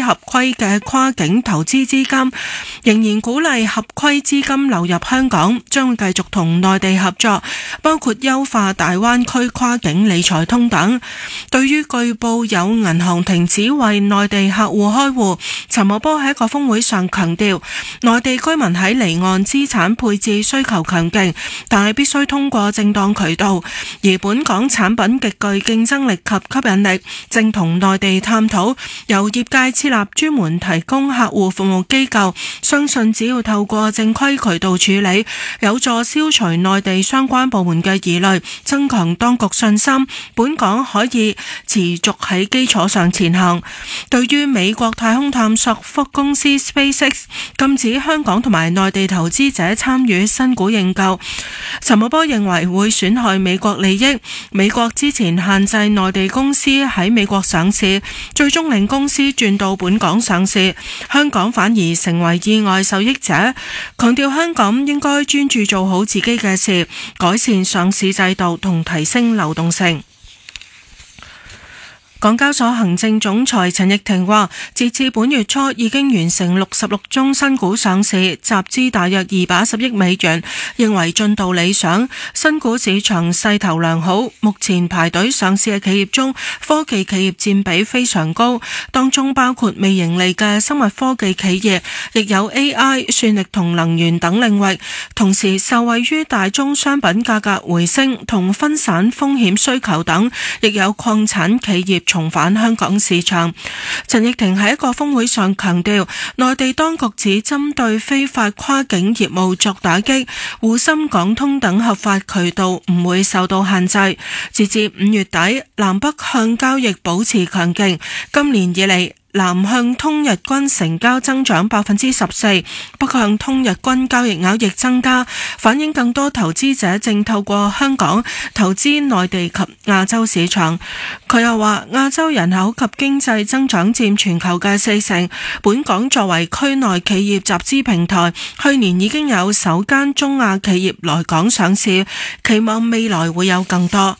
合規嘅跨境投資資金，仍然鼓勵合規資金流入香港，將會繼續同內地合作，包括優化大灣區跨境理財通等。對於據報有銀行停止為內地客戶開戶，陳茂波喺一個峰會上強調，內地居民喺離岸資產配置需求強勁，但係必須通過正當渠道，而本港產品極具競爭力及吸引力，正同內地探討由業界設立專門提供客戶服務機構，相信只要透過正規渠道處理，有助消除內地相關部門嘅疑慮，增強當局信心，本港可以持續喺基礎上前行。對於美國太空探索公司 SpaceX 禁止香港同埋內地投資者參與新股認購，陳茂波認為會損害美國利益。美國之前限制內地公司喺美國上市，最終令公司轉到本港上市，香港反而成為意外受益者。強調香港應該專注做好自己嘅事，改善上市制度同提升流動性。港交所行政總裁陳奕婷話，截至本月初已經完成66宗新股上市，集資大約210億美元，認為進度理想，新股市場勢頭良好。目前排隊上市嘅企業中，科技企業佔比非常高，當中包括未盈利嘅生物科技企業，亦有 AI、算力同能源等領域。同時受惠於大宗商品價格回升同分散風險需求等，亦有礦產企業重返香港市場。陳奕婷喺一個峰會上強調，內地當局只針對非法跨境業務作打擊，滬深港通等合法渠道唔會受到限制。截至5月底，南北向交易保持強勁，今年以嚟南向通日均成交增長14%，北向通日均交易額亦增加，反映更多投資者正透過香港投資內地及亞洲市場。佢又話，亞洲人口及經濟增長佔全球嘅40%，本港作為區內企業集資平台，去年已經有首間中亞企業來港上市，期望未來會有更多。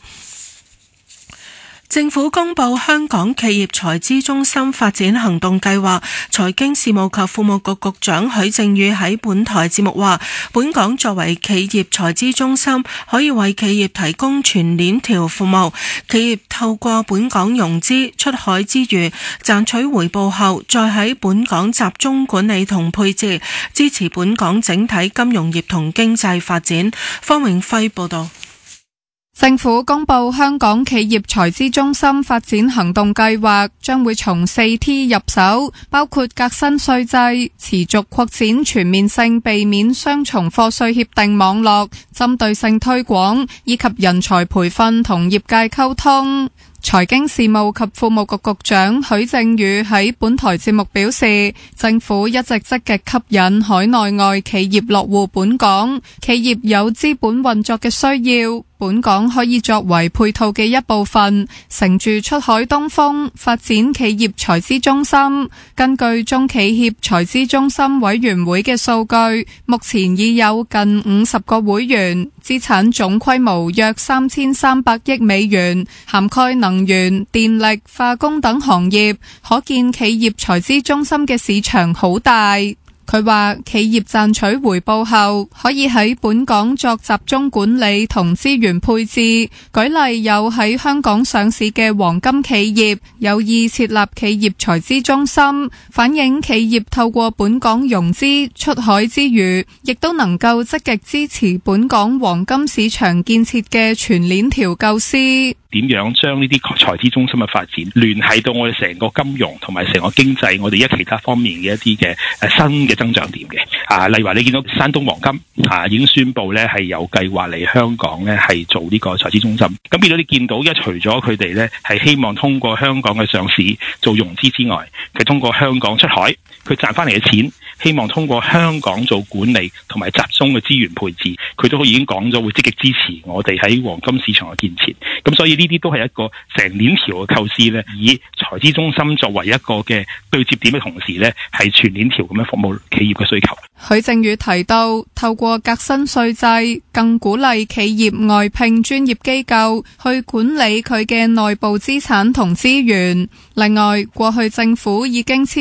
政府公布香港企業財資中心發展行動計劃，財經事務及庫務局局長許正宇喺本台節目話，本港作為企業財資中心，可以為企業提供全鏈條服務，企業透過本港融資出海之餘，賺取回報後，再喺本港集中管理同配置，支持本港整體金融業同經濟發展。方永輝報道。 政府公布香港企業財資中心發展行動計劃，將會從4T 入手，包括革新稅制、持續擴展全面性避免雙重課稅協定網絡、針對性推廣，以及人才培訓同業界溝通。財經事務及庫務局局長許正宇喺本台節目表示，政府一直積極吸引海內外企業落戶本港，企業有資本運作嘅需要，本港可以作為配套嘅一部分，乘住出海東風，發展企業財資中心。根據中企業財資中心委員會嘅數據，目前已有近50個會員，資產總規模約3300億美元，涵蓋能源、電力、化工等行業，可見企業財資中心嘅市場好大。佢話企業賺取回報後，可以喺本港作集中管理同資源配置。舉例有喺香港上市嘅黃金企業有意設立企業財資中心，反映企業透過本港融資出海之餘，亦都能夠積極支持本港黃金市場建設嘅全鏈條構思。 點樣將呢啲財資中心嘅發展聯繫到我哋成個金融同埋成個經濟，我哋其他方面嘅一啲嘅新嘅增長點嘅。例如話你見到山東黃金已經宣布咧係有計劃嚟香港咧係做呢個財資中心。咁變咗你見到除咗佢哋咧係希望通過香港嘅上市做融資之外，佢通過香港出海，佢賺翻嚟嘅錢，希望通過香港做管理同埋集中嘅資源配置，佢都已經講咗會積極支持我哋喺黃金市場嘅建設。咁所以呢啲都係一個成鏈條嘅構思咧，以財資中心作為一個嘅對接點嘅同時咧，係全鏈條咁樣服務企業嘅需求。 許正宇提到，透過革新稅制，更鼓勵企業外聘專業機構去管理佢嘅內部資產同資源。另外，過去政府已經